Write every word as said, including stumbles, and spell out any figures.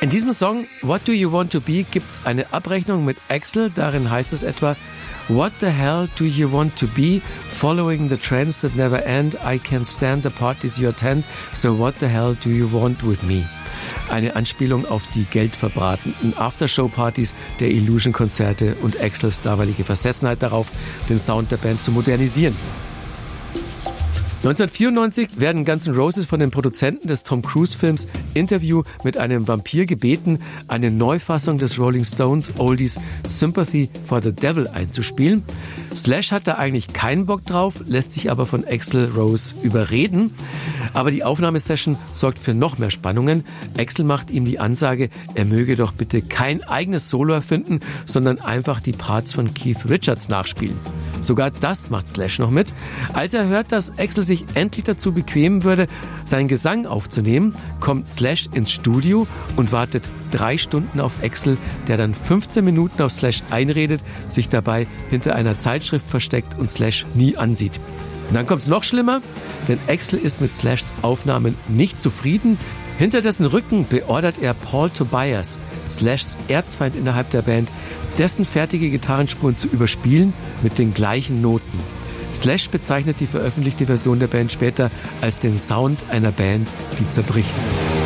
In diesem Song What Do You Want To Be gibt's eine Abrechnung mit Axl. Darin heißt es etwa: What the hell do you want to be? Following the trends that never end. I can't stand the parties you attend. So what the hell do you want with me? Eine Anspielung auf die geldverbratenden Aftershow-Partys der Illusion-Konzerte und Axls damalige Versessenheit darauf, den Sound der Band zu modernisieren. neunzehnhundertvierundneunzig werden Guns N' Roses von den Produzenten des Tom Cruise-Films Interview mit einem Vampir gebeten, eine Neufassung des Rolling Stones Oldies Sympathy for the Devil einzuspielen. Slash hat da eigentlich keinen Bock drauf, lässt sich aber von Axl Rose überreden. Aber die Aufnahmesession sorgt für noch mehr Spannungen. Axl macht ihm die Ansage, er möge doch bitte kein eigenes Solo erfinden, sondern einfach die Parts von Keith Richards nachspielen. Sogar das macht Slash noch mit. Als er hört, dass Axl sich endlich dazu bequemen würde, seinen Gesang aufzunehmen, kommt Slash ins Studio und wartet drei Stunden auf Axl, der dann fünfzehn Minuten auf Slash einredet, sich dabei hinter einer Zeitschrift versteckt und Slash nie ansieht. Und dann kommt's noch schlimmer, denn Axl ist mit Slashs Aufnahmen nicht zufrieden. Hinter dessen Rücken beordert er Paul Tobias, Slashs Erzfeind innerhalb der Band, dessen fertige Gitarrenspuren zu überspielen mit den gleichen Noten. Slash bezeichnet die veröffentlichte Version der Band später als den Sound einer Band, die zerbricht.